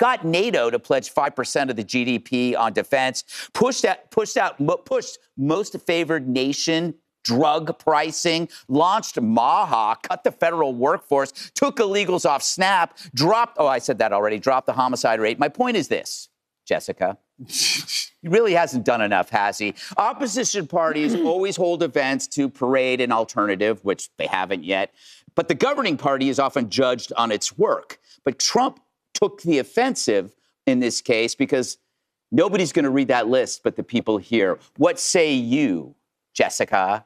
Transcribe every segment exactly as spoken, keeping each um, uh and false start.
got NATO to pledge five percent of the G D P on defense, pushed out, pushed out, pushed most favored nation drug pricing, launched MAHA, cut the federal workforce, took illegals off SNAP, dropped, oh, I said that already, dropped the homicide rate. My point is this, Jessica. He really hasn't done enough, has he? Opposition parties always hold events to parade an alternative, which they haven't yet. But the governing party is often judged on its work. But Trump took the offensive in this case because nobody's going to read that list but the people here. What say you, Jessica?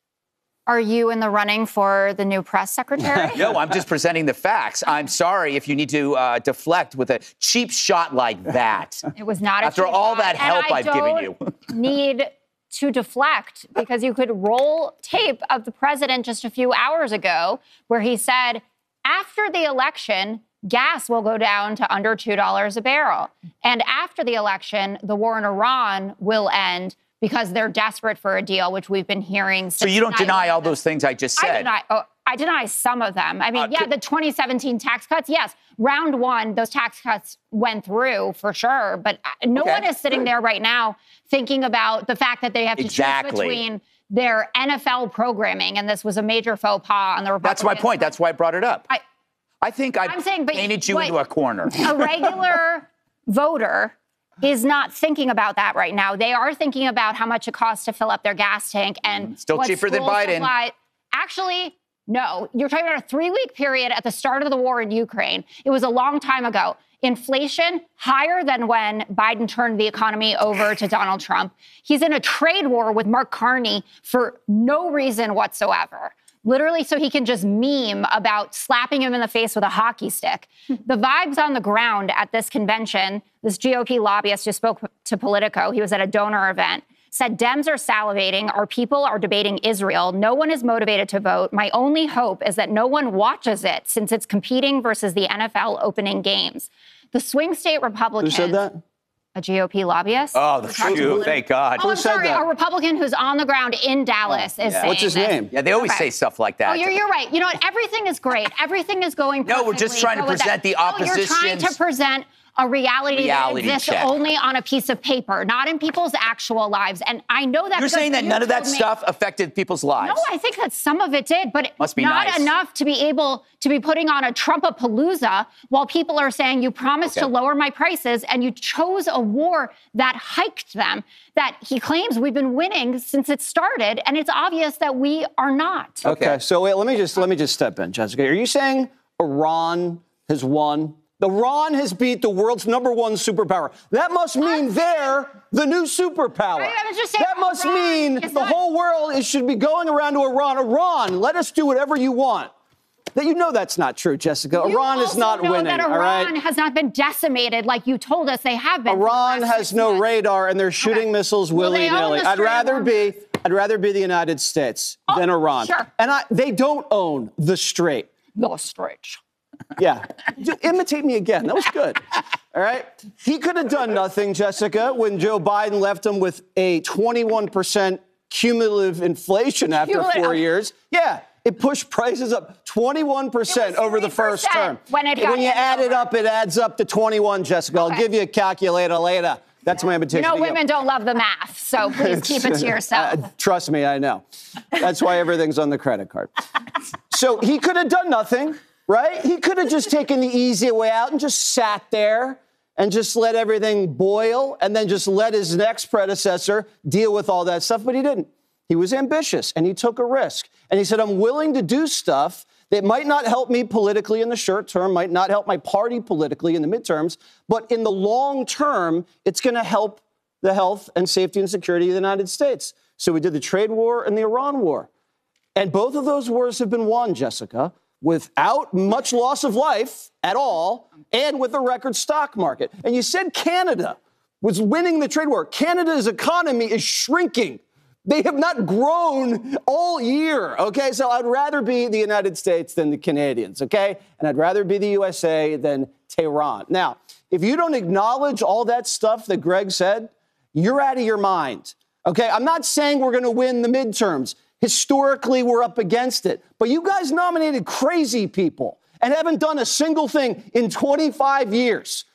Are you in the running for the new press secretary? No, I'm just presenting the facts. I'm sorry if you need to uh, deflect with a cheap shot like that. It was not a After cheap all shot. that help and I I've given you. need to deflect because you could roll tape of the president just a few hours ago where he said, after the election, gas will go down to under two dollars a barrel. And after the election, the war in Iran will end because they're desperate for a deal, which we've been hearing. So you don't deny all those things I just said? I deny, oh, I deny some of them. I mean, uh, yeah, the twenty seventeen tax cuts, yes. Round one, those tax cuts went through for sure. But no okay. one is sitting there right now thinking about the fact that they have to exactly. choose between their N F L programming, and this was a major faux pas on the Republican. That's my point. That's why I brought it up. I, I think I I'm saying, but painted you what, into a corner. A regular voter is not thinking about that right now. They are thinking about how much it costs to fill up their gas tank and still cheaper than Biden. Supply. Actually, no. You're talking about a three-week period at the start of the war in Ukraine. It was a long time ago. Inflation higher than when Biden turned the economy over to Donald Trump. He's in a trade war with Mark Carney for no reason whatsoever. Literally so he can just meme about slapping him in the face with a hockey stick. The vibes on the ground at this convention, this G O P lobbyist who spoke to Politico, he was at a donor event, said Dems are salivating, our people are debating Israel, no one is motivated to vote. My only hope is that no one watches it since it's competing versus the N F L opening games. The swing state Republicans... Who said that? A G O P lobbyist. Oh, the phew, thank God. Oh, I'm sorry, a Republican who's on the ground in Dallas oh, is yeah. saying What's his this. name? Yeah, they always okay. say stuff like that. Oh, you're, you're right. You know what? Everything is great. Everything is going perfectly. No, we're just trying to present the opposition. No, you're trying to present a reality, reality that exists check. only on a piece of paper, not in people's actual lives. And I know that you're saying that you none of that me, stuff affected people's lives. No, I think that some of it did, but Must be not nice. enough to be able to be putting on a Trumpapalooza while people are saying you promised okay. to lower my prices and you chose a war that hiked them, that he claims we've been winning since it started, and it's obvious that we are not. Okay, okay. so wait, let me just let me just step in, Jessica. Are you saying Iran has won? Iran has beat the world's number one superpower. That must mean they're the new superpower. I was just saying that must Iran mean the not- whole world is, should be going around to Iran. Iran, let us do whatever you want. That you know that's not true, Jessica. You Iran is not know winning. That Iran all right? has not been decimated like you told us they have been. Iran the has no months. radar, and they're shooting okay. missiles well, willy-nilly. I'd rather be, I'd rather be the United States oh, than Iran. Sure. And I, they don't own the Strait. The Strait. Yeah. Imitate me again. That was good. All right. He could have done nothing, Jessica, when Joe Biden left him with a twenty-one percent cumulative inflation after Cumulative. four years. Yeah. It pushed prices up twenty-one percent over the first term. When, it got when you add over. it up, it adds up to twenty-one, Jessica. I'll okay. give you a calculator later. That's my invitation. You know, to women you. don't love the math, so please keep it to yourself. Uh, trust me, I know. That's why everything's on the credit card. So he could have done nothing, right? He could have just taken the easy way out and just sat there and just let everything boil and then just let his next predecessor deal with all that stuff, but he didn't. He was ambitious, and he took a risk. And he said, I'm willing to do stuff that might not help me politically in the short term, might not help my party politically in the midterms, but in the long term, it's going to help the health and safety and security of the United States. So we did the trade war and the Iran war. And both of those wars have been won, Jessica, without much loss of life at all, and with a record stock market. And you said Canada was winning the trade war. Canada's economy is shrinking. They have not grown all year, okay? So I'd rather be the United States than the Canadians, okay? And I'd rather be the U S A than Tehran. Now, if you don't acknowledge all that stuff that Greg said, you're out of your mind, okay? I'm not saying we're going to win the midterms. Historically, we're up against it. But you guys nominated crazy people and haven't done a single thing in twenty-five years.